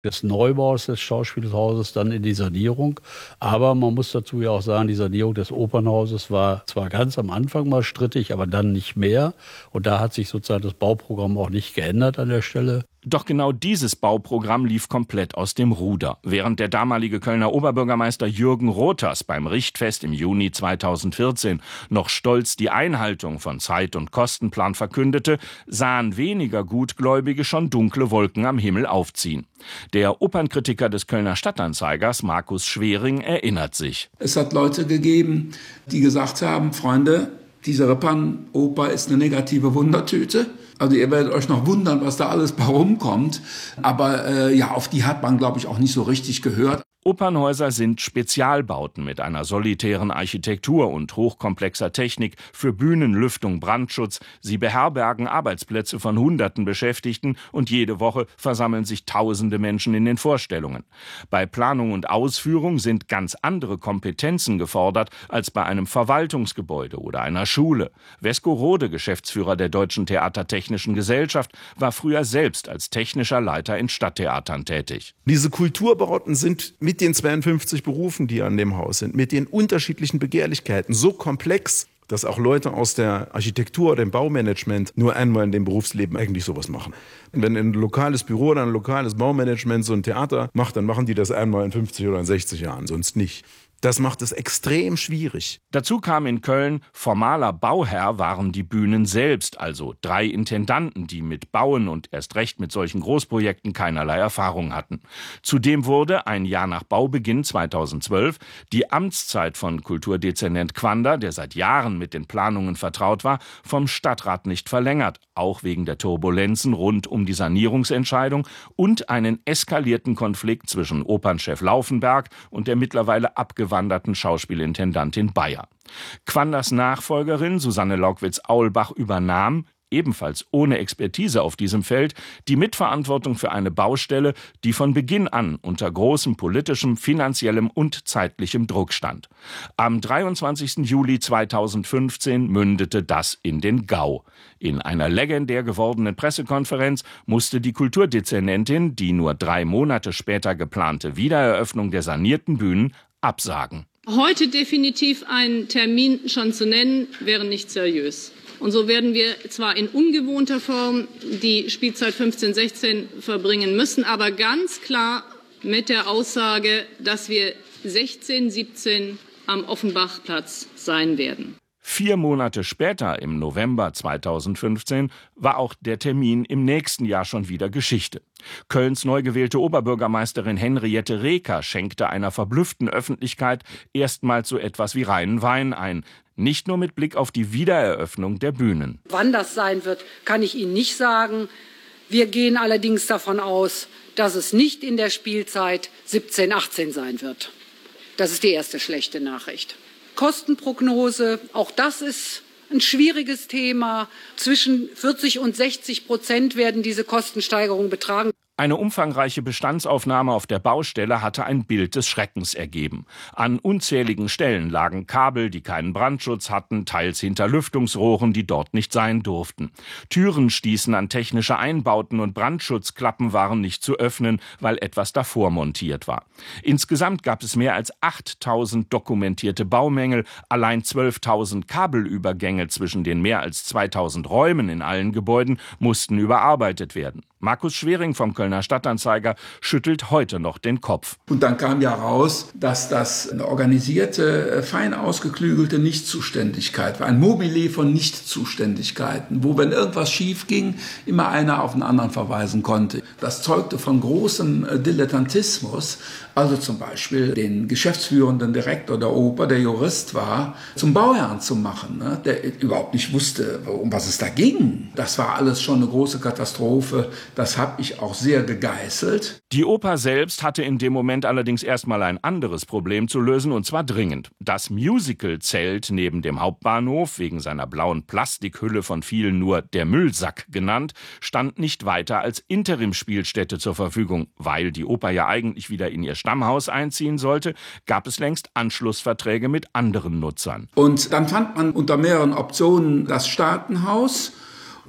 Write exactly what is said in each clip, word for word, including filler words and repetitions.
des Neubaus des Schauspielhauses dann in die Sanierung. Aber man muss dazu ja auch sagen, die Sanierung des Opernhauses war zwar ganz am Anfang mal strittig, aber dann nicht mehr. Und da hat sich sozusagen das Bauprogramm auch nicht geändert an der Stelle. Doch genau dieses Bauprogramm lief komplett aus dem Ruder. Während der damalige Kölner Oberbürgermeister Jürgen Rothers beim Richtfest im Juni zweitausendvierzehn noch stolz die Einhaltung von Zeit- und Kostenplan verkündete, sahen weniger Gutgläubige schon dunkle Wolken am Himmel aufziehen. Der Opernkritiker des Kölner Stadtanzeigers, Markus Schwering, erinnert sich. Es hat Leute gegeben, die gesagt haben, Freunde, diese Rippern-Oper ist eine negative Wundertüte. Also ihr werdet euch noch wundern, was da alles bei rumkommt. Aber äh, ja, auf die hat man, glaube ich, auch nicht so richtig gehört. Opernhäuser sind Spezialbauten mit einer solitären Architektur und hochkomplexer Technik für Bühnen, Lüftung, Brandschutz. Sie beherbergen Arbeitsplätze von hunderten Beschäftigten und jede Woche versammeln sich tausende Menschen in den Vorstellungen. Bei Planung und Ausführung sind ganz andere Kompetenzen gefordert als bei einem Verwaltungsgebäude oder einer Schule. Wesko Rode, Geschäftsführer der Deutschen Theatertechnischen Gesellschaft, war früher selbst als technischer Leiter in Stadttheatern tätig. Diese Kulturbauten sind mit den zweiundfünfzig Berufen, die an dem Haus sind, mit den unterschiedlichen Begehrlichkeiten so komplex, dass auch Leute aus der Architektur oder dem Baumanagement nur einmal in dem Berufsleben eigentlich sowas machen. Wenn ein lokales Büro oder ein lokales Baumanagement so ein Theater macht, dann machen die das einmal in fünfzig oder in sechzig Jahren, sonst nicht. Das macht es extrem schwierig. Dazu kam in Köln, formaler Bauherr waren die Bühnen selbst, also drei Intendanten, die mit Bauen und erst recht mit solchen Großprojekten keinerlei Erfahrung hatten. Zudem wurde, ein Jahr nach Baubeginn zweitausendzwölf, die Amtszeit von Kulturdezernent Quander, der seit Jahren mit den Planungen vertraut war, vom Stadtrat nicht verlängert, auch wegen der Turbulenzen rund um die Sanierungsentscheidung und einen eskalierten Konflikt zwischen Opernchef Laufenberg und der mittlerweile abgewanderten Schauspielintendantin Bayer. Quanders Nachfolgerin Susanne Laukwitz-Aulbach übernahm, ebenfalls ohne Expertise auf diesem Feld, die Mitverantwortung für eine Baustelle, die von Beginn an unter großem politischem, finanziellem und zeitlichem Druck stand. Am dreiundzwanzigsten Juli zweitausendfünfzehn mündete das in den GAU. In einer legendär gewordenen Pressekonferenz musste die Kulturdezernentin die nur drei Monate später geplante Wiedereröffnung der sanierten Bühnen absagen. Heute definitiv einen Termin schon zu nennen, wäre nicht seriös. Und so werden wir zwar in ungewohnter Form die Spielzeit fünfzehn sechzehn verbringen müssen, aber ganz klar mit der Aussage, dass wir sechzehn siebzehn am Offenbachplatz sein werden. Vier Monate später, im November zweitausendfünfzehn, war auch der Termin im nächsten Jahr schon wieder Geschichte. Kölns neu gewählte Oberbürgermeisterin Henriette Reker schenkte einer verblüfften Öffentlichkeit erstmals so etwas wie reinen Wein ein. Nicht nur mit Blick auf die Wiedereröffnung der Bühnen. Wann das sein wird, kann ich Ihnen nicht sagen. Wir gehen allerdings davon aus, dass es nicht in der Spielzeit siebzehn achtzehn sein wird. Das ist die erste schlechte Nachricht. Kostenprognose, auch das ist ein schwieriges Thema. Zwischen vierzig und sechzig Prozent werden diese Kostensteigerungen betragen. Eine umfangreiche Bestandsaufnahme auf der Baustelle hatte ein Bild des Schreckens ergeben. An unzähligen Stellen lagen Kabel, die keinen Brandschutz hatten, teils hinter Lüftungsrohren, die dort nicht sein durften. Türen stießen an technische Einbauten und Brandschutzklappen waren nicht zu öffnen, weil etwas davor montiert war. Insgesamt gab es mehr als achttausend dokumentierte Baumängel, allein zwölftausend Kabelübergänge zwischen den mehr als zweitausend Räumen in allen Gebäuden mussten überarbeitet werden. Markus Schwering vom Kölner Stadtanzeiger schüttelt heute noch den Kopf. Und dann kam ja raus, dass das eine organisierte, fein ausgeklügelte Nichtzuständigkeit war. Ein Mobile von Nichtzuständigkeiten, wo, wenn irgendwas schief ging, immer einer auf den anderen verweisen konnte. Das zeugte von großem Dilettantismus. Also zum Beispiel den geschäftsführenden Direktor der Oper, der Jurist war, zum Bauherrn zu machen, ne? Der überhaupt nicht wusste, um was es da ging. Das war alles schon eine große Katastrophe. Das habe ich auch sehr gegeißelt. Die Oper selbst hatte in dem Moment allerdings erstmal ein anderes Problem zu lösen, und zwar dringend. Das Musical-Zelt neben dem Hauptbahnhof, wegen seiner blauen Plastikhülle von vielen nur der Müllsack genannt, stand nicht weiter als Interimsspielstätte zur Verfügung. Weil die Oper ja eigentlich wieder in ihr Stammhaus einziehen sollte, gab es längst Anschlussverträge mit anderen Nutzern. Und dann fand man unter mehreren Optionen das Staatenhaus.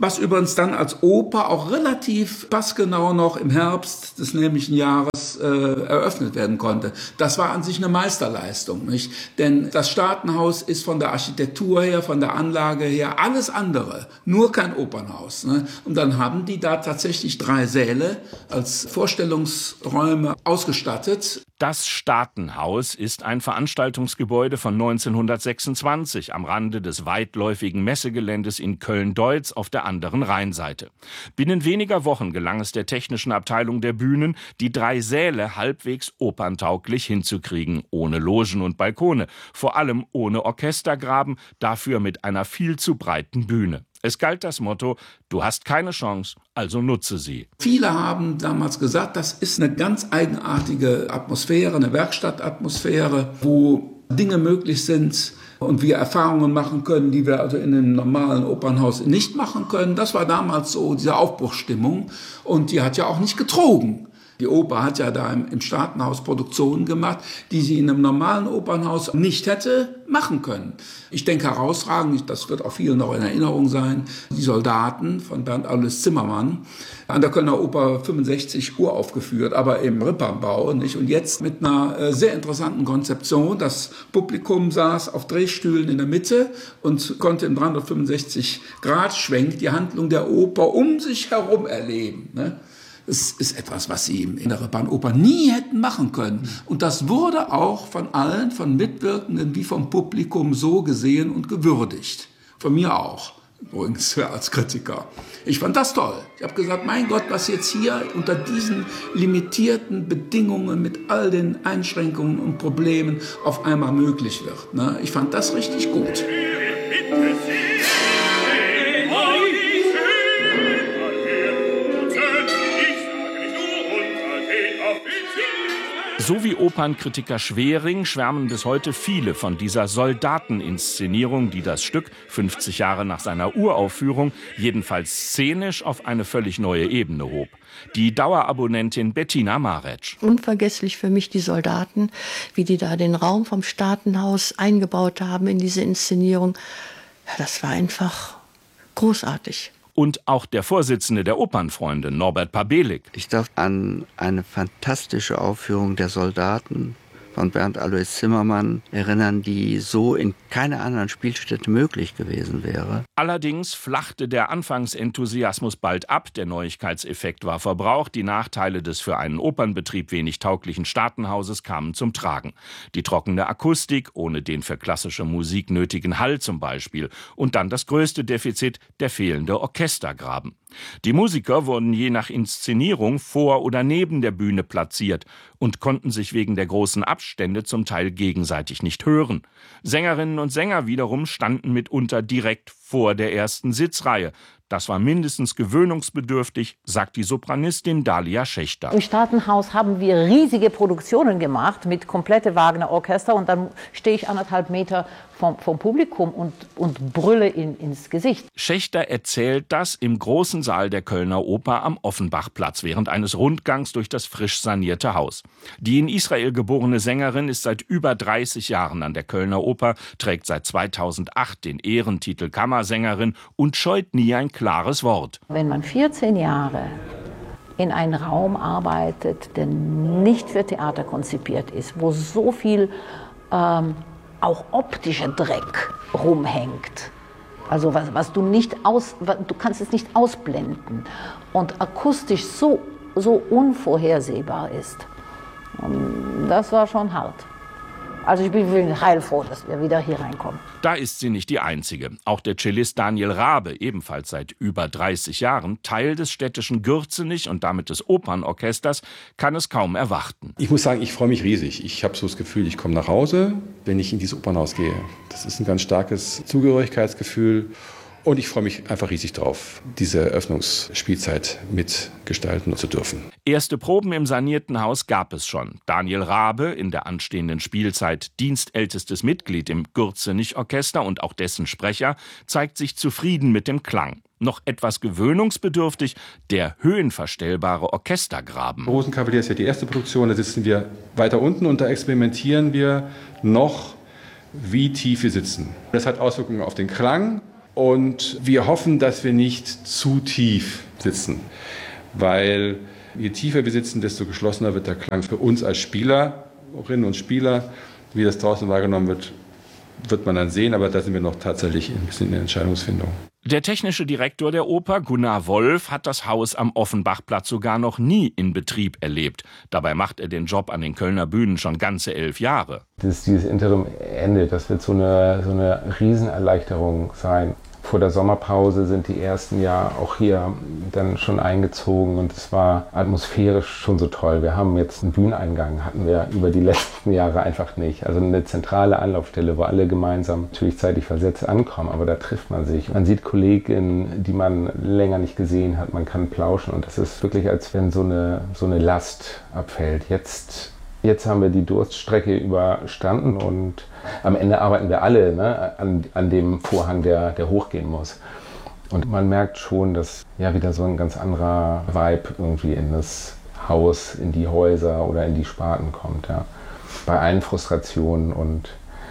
was übrigens dann als Oper auch relativ passgenau noch im Herbst des nämlichen Jahres äh, eröffnet werden konnte. Das war an sich eine Meisterleistung, nicht? Denn das Staatenhaus ist von der Architektur her, von der Anlage her alles andere, nur kein Opernhaus. Ne? Und dann haben die da tatsächlich drei Säle als Vorstellungsräume ausgestattet. Das Staatenhaus ist ein Veranstaltungsgebäude von neunzehnhundertsechsundzwanzig am Rande des weitläufigen Messegeländes in Köln-Deutz auf der anderen Rheinseite. Binnen weniger Wochen gelang es der technischen Abteilung der Bühnen, die drei Säle halbwegs operntauglich hinzukriegen, ohne Logen und Balkone, vor allem ohne Orchestergraben, dafür mit einer viel zu breiten Bühne. Es galt das Motto, du hast keine Chance, also nutze sie. Viele haben damals gesagt, das ist eine ganz eigenartige Atmosphäre, eine Werkstattatmosphäre, wo Dinge möglich sind und wir Erfahrungen machen können, die wir also in einem normalen Opernhaus nicht machen können. Das war damals so diese Aufbruchsstimmung und die hat ja auch nicht getrogen. Die Oper hat ja da im, im Staatenhaus Produktionen gemacht, die sie in einem normalen Opernhaus nicht hätte machen können. Ich denke herausragend, das wird auch vielen noch in Erinnerung sein, die Soldaten von Bernd Alois Zimmermann, an der Kölner Oper fünfundsechzig uraufgeführt, aber im Rippernbau, nicht? Und jetzt mit einer äh, sehr interessanten Konzeption. Das Publikum saß auf Drehstühlen in der Mitte und konnte im dreihundertfünfundsechzig Grad Schwenk die Handlung der Oper um sich herum erleben, ne? Es ist etwas, was sie in der Rippernoper nie hätten machen können. Und das wurde auch von allen, von Mitwirkenden wie vom Publikum so gesehen und gewürdigt. Von mir auch, übrigens als Kritiker. Ich fand das toll. Ich habe gesagt, mein Gott, was jetzt hier unter diesen limitierten Bedingungen mit all den Einschränkungen und Problemen auf einmal möglich wird. Ne? Ich fand das richtig gut. So wie Opernkritiker Schwering schwärmen bis heute viele von dieser Soldateninszenierung, die das Stück fünfzig Jahre nach seiner Uraufführung jedenfalls szenisch auf eine völlig neue Ebene hob. Die Dauerabonnentin Bettina Maretsch. Unvergesslich für mich die Soldaten, wie die da den Raum vom Staatenhaus eingebaut haben in diese Inszenierung. Ja, das war einfach großartig. Und auch der Vorsitzende der Opernfreunde, Norbert Pabelik. Ich darf an eine fantastische Aufführung der Soldaten von Bernd Alois Zimmermann erinnern, die so in keiner anderen Spielstätte möglich gewesen wäre. Allerdings flachte der Anfangsenthusiasmus bald ab, der Neuigkeitseffekt war verbraucht, die Nachteile des für einen Opernbetrieb wenig tauglichen Staatenhauses kamen zum Tragen. Die trockene Akustik, ohne den für klassische Musik nötigen Hall zum Beispiel, und dann das größte Defizit, der fehlende Orchestergraben. Die Musiker wurden je nach Inszenierung vor oder neben der Bühne platziert und konnten sich wegen der großen Abstände zum Teil gegenseitig nicht hören. Sängerinnen und Sänger wiederum standen mitunter direkt vor der ersten Sitzreihe. Das war mindestens gewöhnungsbedürftig, sagt die Sopranistin Dalia Schächter. Im Staatenhaus haben wir riesige Produktionen gemacht mit komplette Wagner-Orchester und dann stehe ich anderthalb Meter vom, vom Publikum und, und brülle in, ins Gesicht. Schächter erzählt das im großen Saal der Kölner Oper am Offenbachplatz während eines Rundgangs durch das frisch sanierte Haus. Die in Israel geborene Sängerin ist seit über dreißig Jahren an der Kölner Oper, trägt seit zweitausendacht den Ehrentitel Kammersängerin und scheut nie ein klares Wort. Wenn man vierzehn Jahre in einem Raum arbeitet, der nicht für Theater konzipiert ist, wo so viel ähm, auch optischer Dreck rumhängt, also was, was du nicht aus, du kannst es nicht ausblenden und akustisch so, so unvorhersehbar ist, und das war schon hart. Also ich bin heilfroh, dass wir wieder hier reinkommen. Da ist sie nicht die Einzige. Auch der Cellist Daniel Rabe, ebenfalls seit über dreißig Jahren, Teil des städtischen Gürzenich und damit des Opernorchesters, kann es kaum erwarten. Ich muss sagen, ich freue mich riesig. Ich habe so das Gefühl, ich komme nach Hause, wenn ich in dieses Opernhaus gehe. Das ist ein ganz starkes Zugehörigkeitsgefühl. Und ich freue mich einfach riesig drauf, diese Eröffnungsspielzeit mitgestalten zu dürfen. Erste Proben im sanierten Haus gab es schon. Daniel Rabe, in der anstehenden Spielzeit dienstältestes Mitglied im Gürzenich-Orchester und auch dessen Sprecher, zeigt sich zufrieden mit dem Klang. Noch etwas gewöhnungsbedürftig, der höhenverstellbare Orchestergraben. Rosenkavalier ist ja die erste Produktion, da sitzen wir weiter unten und da experimentieren wir noch, wie tief wir sitzen. Das hat Auswirkungen auf den Klang. Und wir hoffen, dass wir nicht zu tief sitzen, weil je tiefer wir sitzen, desto geschlossener wird der Klang für uns als Spielerinnen und Spieler. Wie das draußen wahrgenommen wird, wird man dann sehen, aber da sind wir noch tatsächlich ein bisschen in der Entscheidungsfindung. Der technische Direktor der Oper, Gunnar Wolf, hat das Haus am Offenbachplatz sogar noch nie in Betrieb erlebt. Dabei macht er den Job an den Kölner Bühnen schon ganze elf Jahre. Das, dieses Interim-Ende, das wird so eine, so eine Riesenerleichterung sein. Vor der Sommerpause sind die ersten ja auch hier dann schon eingezogen und es war atmosphärisch schon so toll. Wir haben jetzt einen Bühneneingang, hatten wir über die letzten Jahre einfach nicht. Also eine zentrale Anlaufstelle, wo alle gemeinsam natürlich zeitlich versetzt ankommen, aber da trifft man sich. Man sieht Kolleginnen, die man länger nicht gesehen hat, man kann plauschen und das ist wirklich, als wenn so eine, so eine Last abfällt. Jetzt Jetzt haben wir die Durststrecke überstanden und am Ende arbeiten wir alle, ne, an, an dem Vorhang, der, der hochgehen muss. Und man merkt schon, dass ja wieder so ein ganz anderer Vibe irgendwie in das Haus, in die Häuser oder in die Sparten kommt. Ja. Bei allen Frustrationen und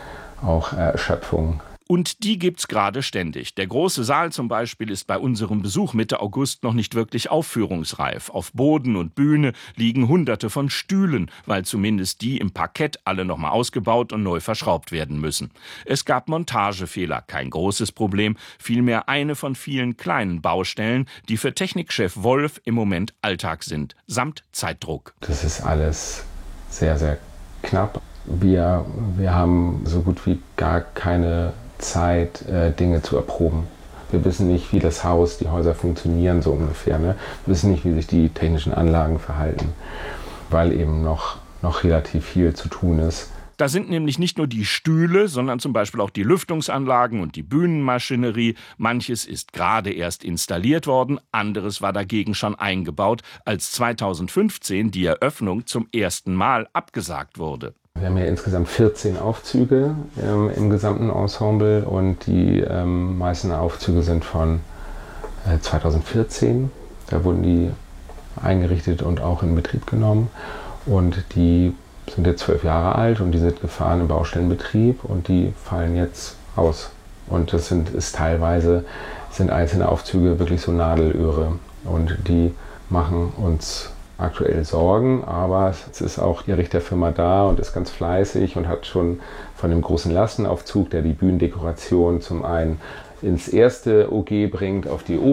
auch Erschöpfung. Und die gibt's gerade ständig. Der große Saal zum Beispiel ist bei unserem Besuch Mitte August noch nicht wirklich aufführungsreif. Auf Boden und Bühne liegen Hunderte von Stühlen, weil zumindest die im Parkett alle noch mal ausgebaut und neu verschraubt werden müssen. Es gab Montagefehler, kein großes Problem, vielmehr eine von vielen kleinen Baustellen, die für Technikchef Wolf im Moment Alltag sind, samt Zeitdruck. Das ist alles sehr, sehr knapp. Wir, wir haben so gut wie gar keine Zeit, äh, Dinge zu erproben. Wir wissen nicht, wie das Haus, die Häuser funktionieren, so ungefähr. Ne? Wir wissen nicht, wie sich die technischen Anlagen verhalten, weil eben noch, noch relativ viel zu tun ist. Da sind nämlich nicht nur die Stühle, sondern zum Beispiel auch die Lüftungsanlagen und die Bühnenmaschinerie. Manches ist gerade erst installiert worden, anderes war dagegen schon eingebaut, als zweitausendfünfzehn die Eröffnung zum ersten Mal abgesagt wurde. Wir haben ja insgesamt vierzehn Aufzüge ähm, im gesamten Ensemble und die ähm, meisten Aufzüge sind von äh, zweitausendvierzehn. Da wurden die eingerichtet und auch in Betrieb genommen und die sind jetzt zwölf Jahre alt und die sind gefahren im Baustellenbetrieb und die fallen jetzt aus. Und das sind ist teilweise sind einzelne Aufzüge wirklich so Nadelöhre und die machen uns aktuell Sorgen, aber es ist auch die Richterfirma da und ist ganz fleißig und hat schon von dem großen Lastenaufzug, der die Bühnendekoration zum einen ins erste O G bringt, auf die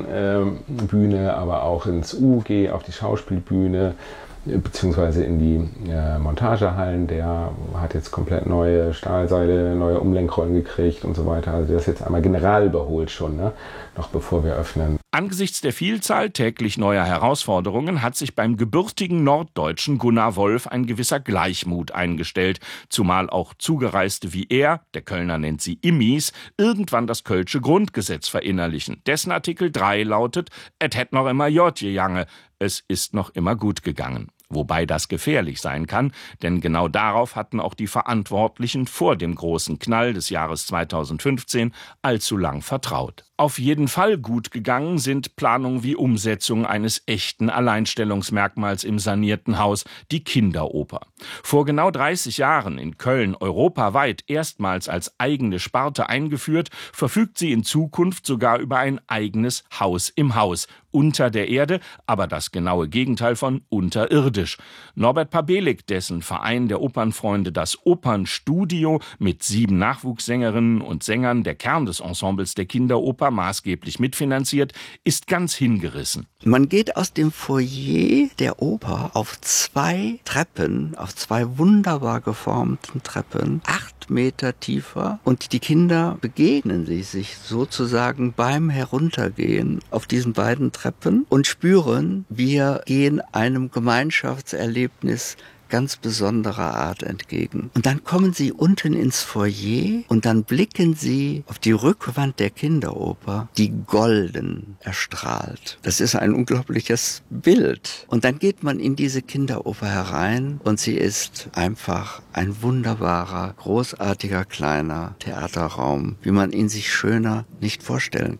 Opernbühne, äh, aber auch ins U G, auf die Schauspielbühne, beziehungsweise in die äh, Montagehallen. Der hat jetzt komplett neue Stahlseile, neue Umlenkrollen gekriegt und so weiter. Also der ist jetzt einmal general überholt schon, ne? Noch bevor wir öffnen. Angesichts der Vielzahl täglich neuer Herausforderungen hat sich beim gebürtigen Norddeutschen Gunnar Wolf ein gewisser Gleichmut eingestellt, zumal auch Zugereiste wie er, der Kölner nennt sie Immis, irgendwann das Kölsche Grundgesetz verinnerlichen. Dessen Artikel drei lautet, et het noch immer jod gegangen, es ist noch immer gut gegangen. Wobei das gefährlich sein kann, denn genau darauf hatten auch die Verantwortlichen vor dem großen Knall des Jahres zweitausendfünfzehn allzu lang vertraut. Auf jeden Fall gut gegangen sind Planung wie Umsetzung eines echten Alleinstellungsmerkmals im sanierten Haus, die Kinderoper. Vor genau dreißig Jahren in Köln europaweit erstmals als eigene Sparte eingeführt, verfügt sie in Zukunft sogar über ein eigenes Haus im Haus, unter der Erde, aber das genaue Gegenteil von unterirdisch. Norbert Pabelik, dessen Verein der Opernfreunde das Opernstudio mit sieben Nachwuchssängerinnen und Sängern, der Kern des Ensembles der Kinderoper, maßgeblich mitfinanziert, ist ganz hingerissen. Man geht aus dem Foyer der Oper auf zwei Treppen, auf zwei wunderbar geformten Treppen, acht Meter tiefer und die Kinder begegnen sich, sich sozusagen beim Heruntergehen auf diesen beiden Treppen und spüren, wir gehen einem Gemeinschaftserlebnis ganz besonderer Art entgegen. Und dann kommen sie unten ins Foyer und dann blicken sie auf die Rückwand der Kinderoper, die golden erstrahlt. Das ist ein unglaubliches Bild. Und dann geht man in diese Kinderoper herein und sie ist einfach ein wunderbarer, großartiger, kleiner Theaterraum, wie man ihn sich schöner nicht vorstellen kann.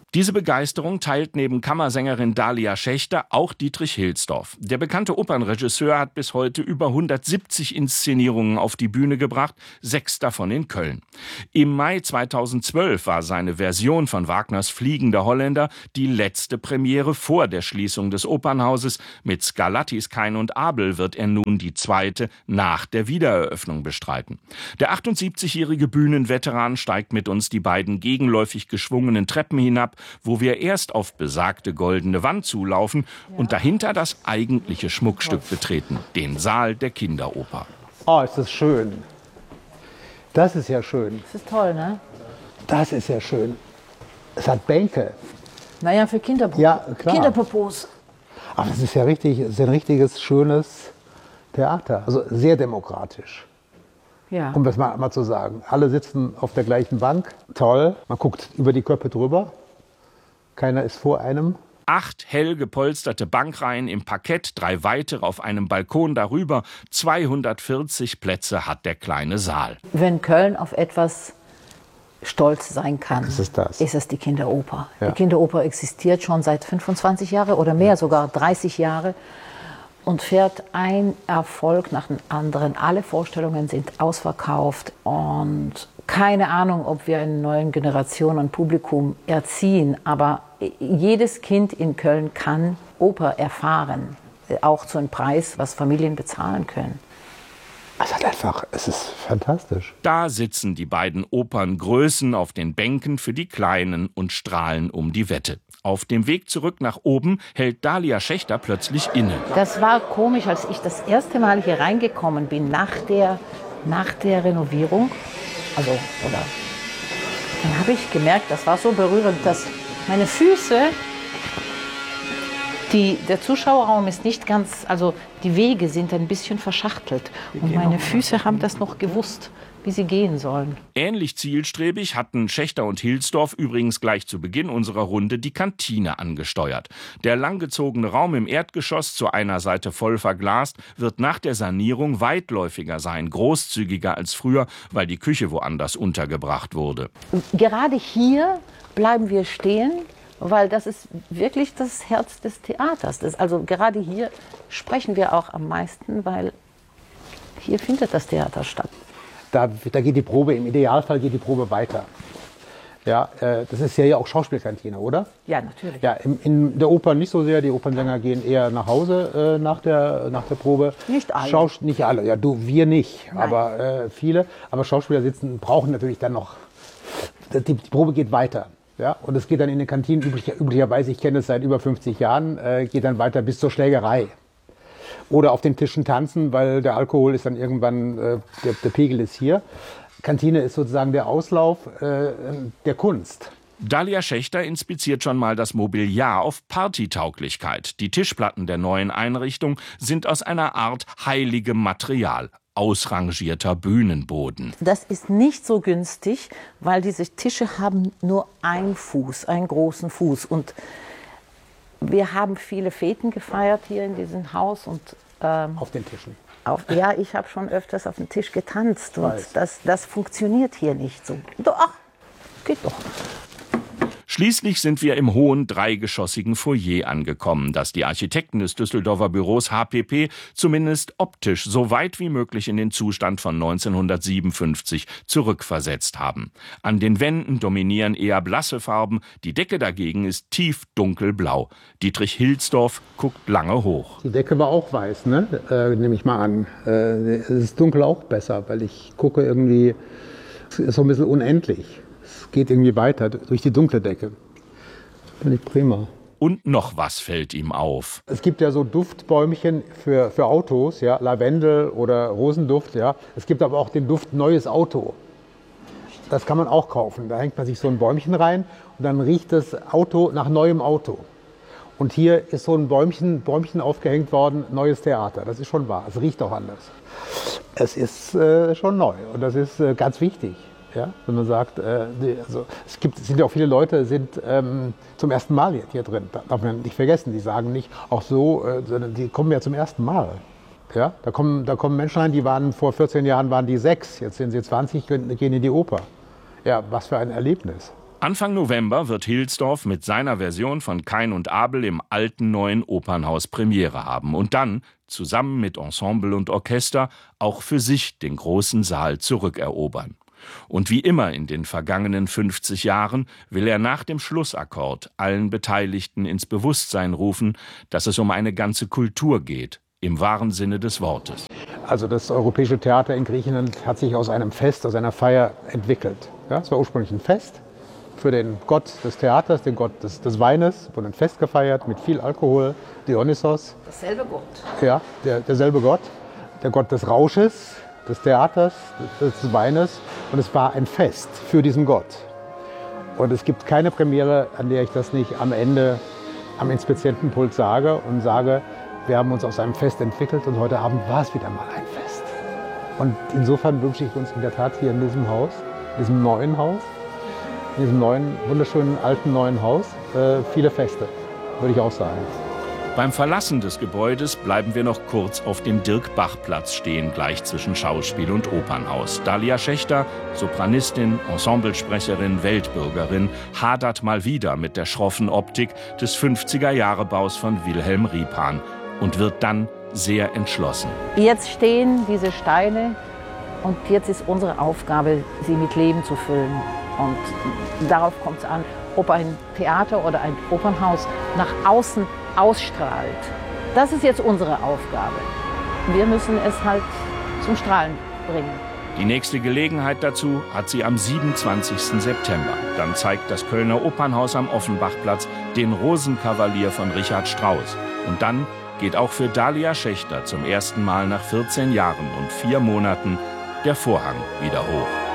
Diese Begeisterung teilt neben Kammersängerin Dalia Schächter auch Dietrich Hilsdorf. Der bekannte Opernregisseur hat bis heute über hundertsiebzig Inszenierungen auf die Bühne gebracht, sechs davon in Köln. Im Mai zweitausendzwölf war seine Version von Wagners Fliegender Holländer die letzte Premiere vor der Schließung des Opernhauses. Mit Scarlattis Kain und Abel wird er nun die zweite nach der Wiedereröffnung bestreiten. Der achtundsiebzigjährige Bühnenveteran steigt mit uns die beiden gegenläufig geschwungenen Treppen hinab, wo wir erst auf besagte goldene Wand zulaufen und dahinter das eigentliche Schmuckstück betreten, den Saal der Kinderoper. Oh, ist das schön. Das ist ja schön. Das ist toll, ne? Das ist ja schön. Es hat Bänke. Naja, für Kinderpopos. Ja, klar. Kinderpopos. Aber das ist ja richtig, das ist ein richtiges, schönes Theater. Also sehr demokratisch. Ja. Um das mal, mal zu sagen. Alle sitzen auf der gleichen Bank. Toll. Man guckt über die Köpfe drüber. Keiner ist vor einem. Acht hell gepolsterte Bankreihen im Parkett, drei weitere auf einem Balkon darüber. zweihundertvierzig Plätze hat der kleine Saal. Wenn Köln auf etwas stolz sein kann, ist es, das. ist es die Kinderoper. Ja. Die Kinderoper existiert schon seit fünfundzwanzig Jahren oder mehr, sogar dreißig Jahre. Und fährt ein Erfolg nach dem anderen. Alle Vorstellungen sind ausverkauft und keine Ahnung, ob wir eine neue Generation an Publikum erziehen. Aber jedes Kind in Köln kann Oper erfahren, auch zu einem Preis, was Familien bezahlen können. Es hat einfach, es ist fantastisch. Da sitzen die beiden Operngrößen auf den Bänken für die Kleinen und strahlen um die Wette. Auf dem Weg zurück nach oben hält Dalia Schächter plötzlich inne. Das war komisch, als ich das erste Mal hier reingekommen bin, nach der, nach der Renovierung. Also, oder, dann habe ich gemerkt, das war so berührend, dass meine Füße, die, der Zuschauerraum ist nicht ganz, also die Wege sind ein bisschen verschachtelt. Und meine Füße haben das noch gewusst, wie sie gehen sollen. Ähnlich zielstrebig hatten Schächter und Hilsdorf übrigens gleich zu Beginn unserer Runde die Kantine angesteuert. Der langgezogene Raum im Erdgeschoss, zu einer Seite voll verglast, wird nach der Sanierung weitläufiger sein, großzügiger als früher, weil die Küche woanders untergebracht wurde. Gerade hier bleiben wir stehen, weil das ist wirklich das Herz des Theaters. Das, also gerade hier sprechen wir auch am meisten, weil hier findet das Theater statt. Da, da geht die Probe, im Idealfall geht die Probe weiter. Ja, äh, das ist ja hier auch Schauspielkantine, oder? Ja, natürlich. Ja, in, in der Oper nicht so sehr. Die Opernsänger gehen eher nach Hause äh, nach, der, nach der Probe. Nicht alle. Schaus nicht alle, ja, du, wir nicht, Nein. aber äh, viele. Aber Schauspieler sitzen, brauchen natürlich dann noch, die, die Probe geht weiter. Ja, und es geht dann in den Kantinen üblicher, üblicherweise, ich kenne es seit über fünfzig Jahren, äh, geht dann weiter bis zur Schlägerei. Oder auf den Tischen tanzen, weil der Alkohol ist dann irgendwann, äh, der, der Pegel ist hier. Kantine ist sozusagen der Auslauf äh, der Kunst. Dalia Schächter inspiziert schon mal das Mobiliar auf Partytauglichkeit. Die Tischplatten der neuen Einrichtung sind aus einer Art heiligem Material. Ausrangierter Bühnenboden. Das ist nicht so günstig, weil diese Tische haben nur einen Fuß, einen großen Fuß. Und wir haben viele Feten gefeiert hier in diesem Haus. Und, ähm, auf den Tischen? Auf, ja, ich habe schon öfters auf dem Tisch getanzt. Und das, das funktioniert hier nicht so. Doch, geht doch. Schließlich sind wir im hohen dreigeschossigen Foyer angekommen, das die Architekten des Düsseldorfer Büros H P P zumindest optisch so weit wie möglich in den Zustand von neunzehnhundertsiebenundfünfzig zurückversetzt haben. An den Wänden dominieren eher blasse Farben, die Decke dagegen ist tief dunkelblau. Dietrich Hilsdorf guckt lange hoch. Die Decke war auch weiß, ne? Äh, nehme ich mal an. Äh, es ist dunkel auch besser, weil ich gucke irgendwie, es ist so ein bisschen unendlich. Es geht irgendwie weiter durch die dunkle Decke. Finde ich prima. Und noch was fällt ihm auf. Es gibt ja so Duftbäumchen für, für Autos, ja, Lavendel oder Rosenduft. Ja. Es gibt aber auch den Duft neues Auto. Das kann man auch kaufen. Da hängt man sich so ein Bäumchen rein und dann riecht das Auto nach neuem Auto. Und hier ist so ein Bäumchen, Bäumchen aufgehängt worden, neues Theater. Das ist schon wahr. Es riecht auch anders. Es ist äh, schon neu und das ist äh, ganz wichtig. Ja, wenn man sagt, äh, die, also, es gibt, es sind ja auch viele Leute, sind ähm, zum ersten Mal hier, hier drin. Das darf man nicht vergessen. Die sagen nicht auch so, äh, sondern die kommen ja zum ersten Mal. Ja, da kommen, da kommen Menschen rein, die waren vor vierzehn Jahren waren die sechs, jetzt sind sie zwanzig, gehen in die Oper. Ja, was für ein Erlebnis. Anfang November wird Hilsdorf mit seiner Version von Kain und Abel im alten neuen Opernhaus Premiere haben und dann, zusammen mit Ensemble und Orchester, auch für sich den großen Saal zurückerobern. Und wie immer in den vergangenen fünfzig Jahren will er nach dem Schlussakkord allen Beteiligten ins Bewusstsein rufen, dass es um eine ganze Kultur geht, im wahren Sinne des Wortes. Also das Europäische Theater in Griechenland hat sich aus einem Fest, aus einer Feier entwickelt. Ja, es war ursprünglich ein Fest für den Gott des Theaters, den Gott des, des Weines, wurde ein Fest gefeiert mit viel Alkohol, Dionysos. Dasselbe Gott. Ja, der, derselbe Gott, der Gott des Rausches, des Theaters, des, des Weines. Und es war ein Fest für diesen Gott. Und es gibt keine Premiere, an der ich das nicht am Ende am Inspizientenpult sage und sage, wir haben uns aus einem Fest entwickelt und heute Abend war es wieder mal ein Fest. Und insofern wünsche ich uns in der Tat hier in diesem Haus, in diesem neuen Haus, in diesem neuen, wunderschönen, alten, neuen Haus, äh, viele Feste, würde ich auch sagen. Beim Verlassen des Gebäudes bleiben wir noch kurz auf dem Dirk-Bach-Platz stehen, gleich zwischen Schauspiel und Opernhaus. Dalia Schächter, Sopranistin, Ensemblesprecherin, Weltbürgerin, hadert mal wieder mit der schroffen Optik des fünfziger-Jahre-Baus von Wilhelm Riepan und wird dann sehr entschlossen. Jetzt stehen diese Steine und jetzt ist unsere Aufgabe, sie mit Leben zu füllen. Und darauf kommt es an, ob ein Theater oder ein Opernhaus nach außen ausstrahlt. Das ist jetzt unsere Aufgabe. Wir müssen es halt zum Strahlen bringen. Die nächste Gelegenheit dazu hat sie am siebenundzwanzigsten September. Dann zeigt das Kölner Opernhaus am Offenbachplatz den Rosenkavalier von Richard Strauss. Und dann geht auch für Dalia Schächter zum ersten Mal nach vierzehn Jahren und vier Monaten der Vorhang wieder hoch.